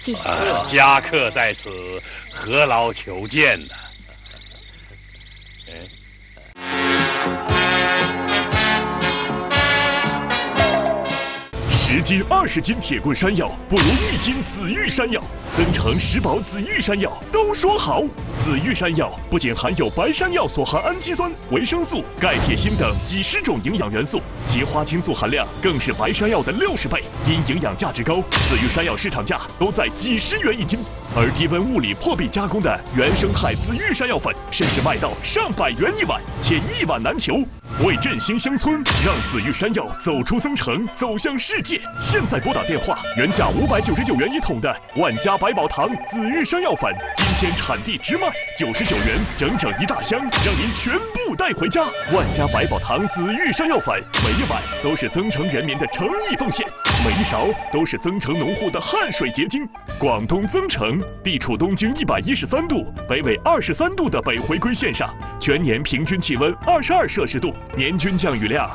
家客在此，何劳求见呢？ 10斤、20斤铁棍山药不如1斤紫玉山药。增城食宝紫玉山药都说好。紫玉山药不仅含有白山药所含氨基酸、维生素、钙、铁、锌等几十种营养元素，其花青素含量更是白山药的60倍。因营养价值高，紫玉山药市场价都在几十元1斤。而低温物理破壁加工的原生态紫玉山药粉，甚至卖到上百元1碗，且一碗难求。为振兴乡村，让紫玉山药走出增城，走向世界。现在拨打电话，原价599元1桶的万家百宝堂紫玉山药粉，今天产地直卖99元，整整1大箱，让您全部带回家。万家百宝堂紫玉山药粉，每一碗都是增城人民的诚意奉献，每一勺都是增城农户的汗水结晶。广东增城地处东经113度、北纬23度的北回归线上，全年平均气温22摄氏度，年均降雨量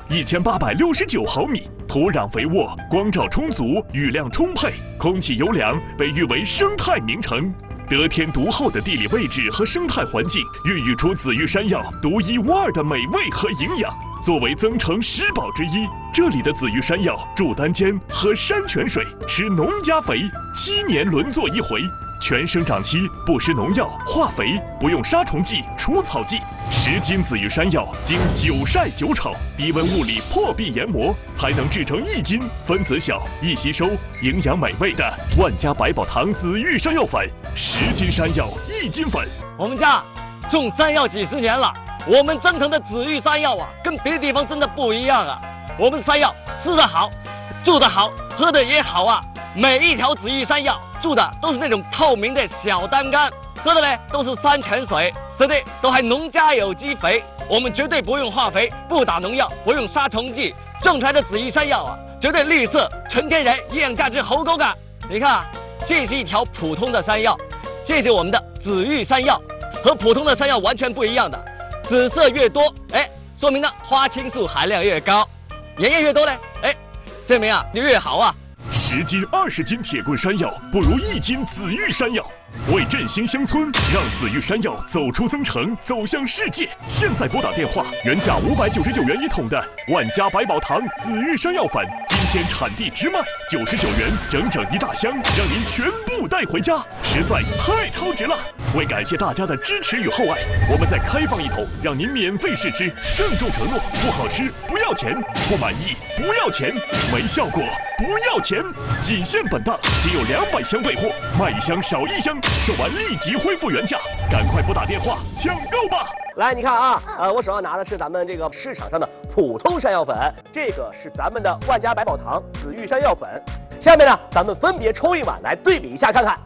1869毫米，土壤肥沃，光照充足，雨量充沛，空气优良，被誉为生态名城。得天独厚的地理位置和生态环境，孕育出紫玉山药独一无二的美味和营养。作为增城10宝之一，这里的紫玉山药住单间，喝山泉水，吃农家肥，7年轮作一回。全生长期不施农药、化肥，不用杀虫剂、除草剂。10斤紫玉山药经9晒9炒，低温物理破壁研磨，才能制成1斤，分子小、易吸收、营养美味的万家百宝堂紫玉山药粉。10斤山药1斤粉。 我们家种山药几十年了，我们增城的紫玉山药啊，跟别的地方真的不一样啊。我们山药吃得好，住得好，喝得也好啊。每一条紫玉山药住的都是那种透明的小单干，喝的呢都是山泉水，吃的都还农家有机肥。我们绝对不用化肥，不打农药，不用杀虫剂，种出来的紫玉山药啊，绝对绿色、纯天然，营养价值好高啊！你看，这是一条普通的山药，这是我们的紫玉山药，和普通的山药完全不一样的。紫色越多，说明呢花青素含量越高；盐液越多呢，证明啊就越好啊。 10斤、20斤铁棍山药不如1斤紫玉山药。为振兴乡村，让紫玉山药走出增城，走向世界。现在拨打电话，原价599元1桶的万家百宝堂紫玉山药粉，今天产地直卖99元，整整1大箱，让您全部带回家，实在太超值了！为感谢大家的支持与厚爱，我们再开放1桶，让您免费试吃。郑重承诺：不好吃不要钱，不满意不要钱，没效果不要钱。仅限本档，仅有200箱备货，卖1箱少1箱。售完立即恢复原价，赶快拨打电话抢购吧！ 来，你看啊，我手上拿的是咱们这个市场上的普通山药粉，这个是咱们的万家百宝堂紫玉山药粉。下面呢，咱们分别抽1碗来对比一下看看。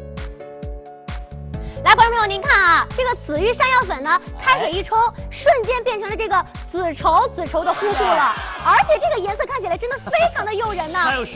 来，观众朋友，您看啊，这个紫玉山药粉呢，开水一冲，瞬间变成了这个紫稠的糊糊了，而且这个颜色看起来真的非常的诱人呢。